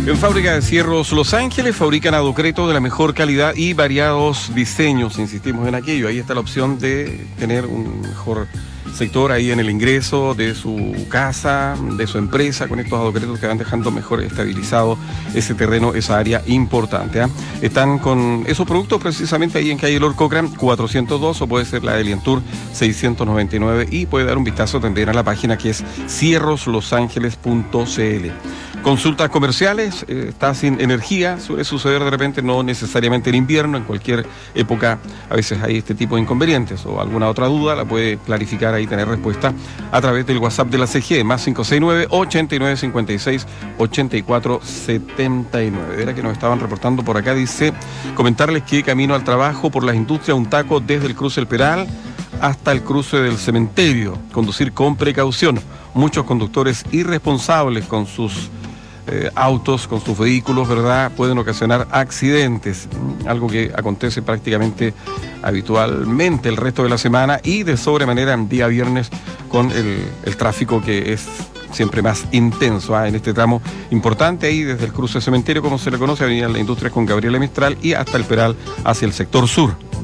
En Fábrica de Cierros Los Ángeles fabrican aducreto de la mejor calidad y variados diseños, insistimos en aquello. Ahí está la opción de tener un mejor sector ahí en el ingreso de su casa, de su empresa, con estos aducretos que van dejando mejor estabilizado ese terreno, esa área importante. Están con esos productos precisamente ahí en calle Lord Cochrane 402, o puede ser la de Lientour 699, y puede dar un vistazo también a la página que es cierroslosangeles.cl. Consultas comerciales, está sin energía, suele suceder de repente, no necesariamente en invierno, en cualquier época a veces hay este tipo de inconvenientes, o alguna otra duda la puede clarificar ahí, tener respuesta a través del WhatsApp de la CGE, más 569-8956-8479. Era que nos estaban reportando por acá, dice, comentarles que camino al trabajo por las industrias, un taco desde el cruce del Peral hasta el cruce del cementerio, conducir con precaución, muchos conductores irresponsables con sus autos, con sus vehículos, ¿verdad? Pueden ocasionar accidentes, algo que acontece prácticamente habitualmente el resto de la semana y de sobremanera en día viernes con el tráfico que es siempre más intenso en este tramo importante ahí desde el cruce del cementerio, como se le conoce, Avenida La Industria con Gabriela Mistral y hasta el Peral hacia el sector sur.